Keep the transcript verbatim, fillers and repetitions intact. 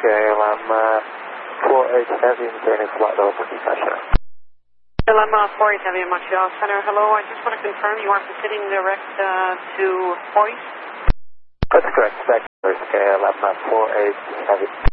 scale, I'm uh, four eight heavy and gaining flight level for concession. I'm uh, four eight heavy in Montreal Center. Hello, I just want to confirm you are proceeding direct uh, to Hoist? That's correct, sector scale, I'm uh, four eight heavy.